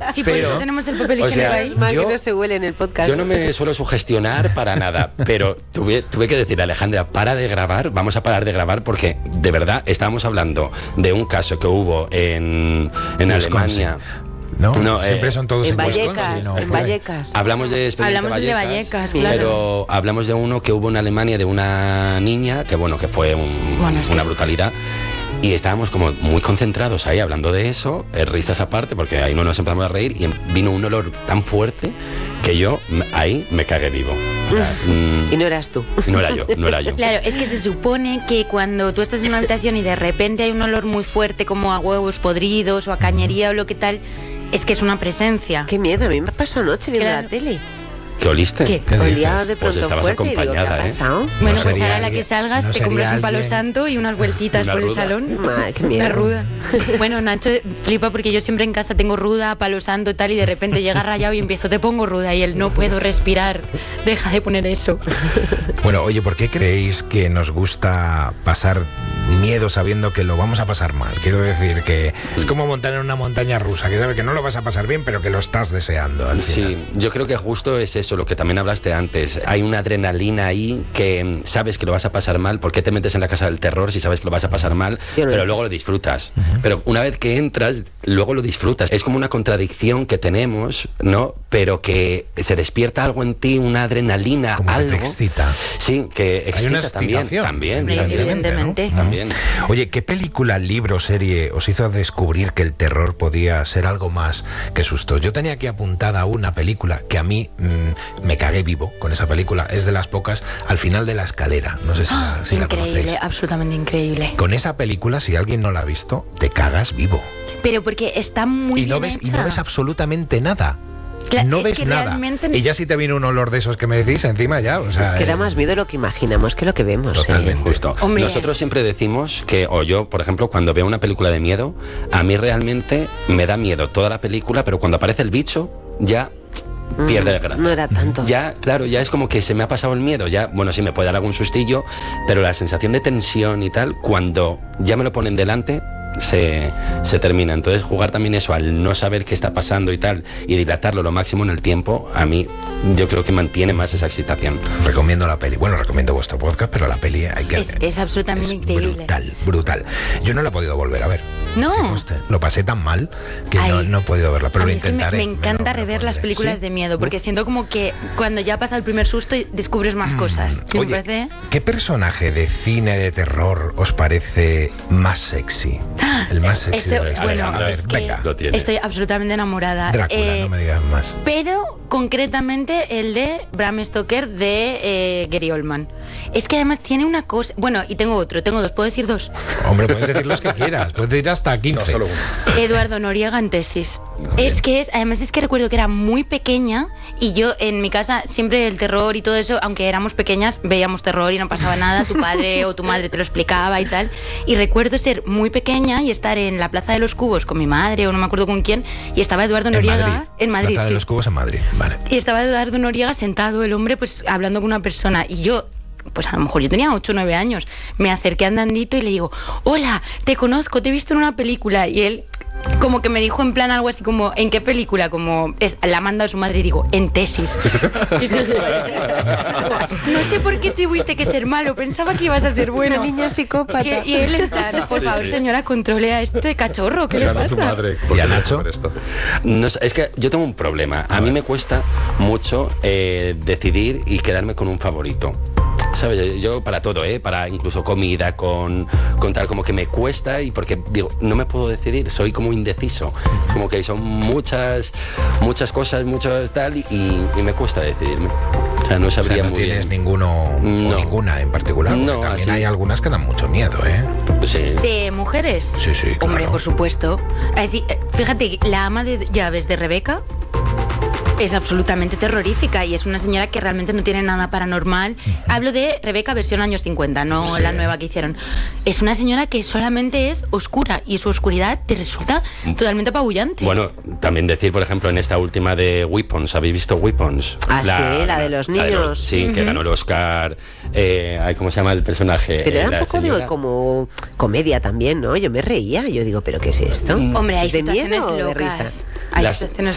Sí, por eso tenemos el papel higiénico ahí. Más que no se huele en el podcast. Yo no me suelo sugestionar para nada, pero tuve que decirle a Alejandra, para de grabar, vamos a parar de grabar, porque de verdad estábamos hablando de un caso que hubo en Alemania. No, siempre son todos en en Vallecas, no, en Vallecas. Hablamos de Expediente Vallecas, claro. Pero hablamos de uno que hubo en Alemania de una niña que fue una brutalidad. Y estábamos como muy concentrados ahí hablando de eso, risas aparte, porque ahí no nos empezamos a reír y vino un olor tan fuerte que yo ahí me cagué vivo. O sea, y no eras tú. No era yo. Claro, es que se supone que cuando tú estás en una habitación y de repente hay un olor muy fuerte como a huevos podridos o a cañería o lo que tal, es que es una presencia. Qué miedo, a mí me ha pasado anoche viendo la tele. ¿Qué oliste? ¿Qué olía de pronto pues estabas fuerte, acompañada, digo, ¿qué ha pasado? Bueno, pues ahora a la que salgas te compras un palo santo y unas vueltitas por el salón. Qué miedo. Una ruda. Bueno, Nacho flipa porque yo siempre en casa tengo ruda, palo santo y tal, y de repente llega rayado y empiezo, te pongo ruda, y él, no puedo respirar, deja de poner eso. Bueno, oye, ¿por qué creéis que nos gusta pasar miedo sabiendo que lo vamos a pasar mal? Quiero decir que es como montar en una montaña rusa, que sabes que no lo vas a pasar bien, pero que lo estás deseando al final. Sí, yo creo que justo es eso, lo que también hablaste antes. Hay una adrenalina ahí que sabes que lo vas a pasar mal. ¿Por qué te metes en la casa del terror si sabes que lo vas a pasar mal? Pero luego lo disfrutas. Pero una vez que entras, luego lo disfrutas. Es como una contradicción que tenemos, ¿no? Pero que se despierta algo en ti, una adrenalina, como algo. Que te excita. Sí, que excita. Hay una excitación. También. Evidentemente. ¿No? También. Oye, ¿qué película, libro, serie os hizo descubrir que el terror podía ser algo más que sustos? Yo tenía aquí apuntada una película que a mí me cagué vivo con esa película. Es de las pocas, Al final de la escalera. No sé si la conocéis. Increíble, absolutamente increíble. Con esa película, si alguien no la ha visto, te cagas vivo. Pero porque está muy bien hecha. Y no ves absolutamente nada. No ves nada. Y ya si te viene un olor de esos que me decís encima ya, o sea... Es que da más miedo lo que imaginamos que lo que vemos. Totalmente. Justo. Hombre. Nosotros siempre decimos que, o yo, por ejemplo, cuando veo una película de miedo, a mí realmente me da miedo toda la película, pero cuando aparece el bicho, ya... pierde el grado. No era tanto. Ya, claro, ya es como que se me ha pasado el miedo. Ya, bueno, sí me puede dar algún sustillo, pero la sensación de tensión y tal, cuando ya me lo ponen delante, se termina. Entonces jugar también eso al no saber qué está pasando y tal, y dilatarlo lo máximo en el tiempo, a mí yo creo que mantiene más esa excitación. Recomiendo la peli. Bueno, recomiendo vuestro podcast, pero la peli hay que... Es absolutamente increíble. Brutal. Yo no la he podido volver a ver. No. Lo pasé tan mal que no he podido verla, pero lo intentaré. Me encanta rever las películas de miedo, porque siento como que cuando ya pasa el primer susto descubres más cosas. Oye, ¿qué personaje de cine de terror os parece más sexy? El más sexy de la historia. Bueno, a ver, venga. Estoy absolutamente enamorada. Drácula, no me digas más. Pero concretamente el de Bram Stoker de Gary Oldman. Es que además tiene una cosa... Bueno, y tengo dos. ¿Puedo decir dos? Hombre, puedes decir los que quieras. Puedes decir hasta 15. No, solo uno. Eduardo Noriega en Tesis. Además es que recuerdo que era muy pequeña y yo en mi casa siempre el terror y todo eso, aunque éramos pequeñas, veíamos terror y no pasaba nada. Tu padre o tu madre te lo explicaba y tal. Y recuerdo ser muy pequeña y estar en la Plaza de los Cubos con mi madre o no me acuerdo con quién, y estaba Eduardo Noriega en Madrid. Plaza de los Cubos en Madrid, vale. Y estaba Eduardo Noriega sentado, el hombre, pues hablando con una persona, y yo... Pues a lo mejor yo tenía 8 o 9 años. Me acerqué andandito y le digo, hola, te conozco, te he visto en una película. Y él como que me dijo en plan algo así como, ¿en qué película? Como la manda a su madre y digo, en Tesis. No sé por qué tuviste que ser malo, pensaba que ibas a ser bueno. Una niña psicópata. Y él en plan, por favor, señora, controle a este cachorro, ¿qué le pasa? Tu madre, ¿y a Nacho? No, es que yo tengo un problema. A mí me cuesta mucho decidir y quedarme con un favorito. ¿Sabes? Yo para todo, para incluso comida, con tal, como que me cuesta, y porque digo, no me puedo decidir, soy como indeciso, como que son muchas cosas, muchos tal, y me cuesta decidirme. O sea, no sabría no muy tienes bien. ninguna en particular. No, también así. hay algunas que dan mucho miedo, Sí. ¿De mujeres? Sí, claro. Hombre, por supuesto. Así, fíjate, la ama de llaves de Rebeca es absolutamente terrorífica y es una señora que realmente no tiene nada paranormal. Hablo de Rebeca versión años 50, no la nueva que hicieron. Es una señora que solamente es oscura y su oscuridad te resulta totalmente apabullante. Bueno, también decir, por ejemplo, en esta última de Weapons, ¿habéis visto Weapons? La de los niños. Sí, que ganó el Oscar. ¿Cómo se llama el personaje? Pero era un poco, digo, como comedia también, ¿no? Yo me reía, yo digo, ¿pero qué es esto? Hombre, hay ¿de situaciones miedo o de locas. risa? Hay situaciones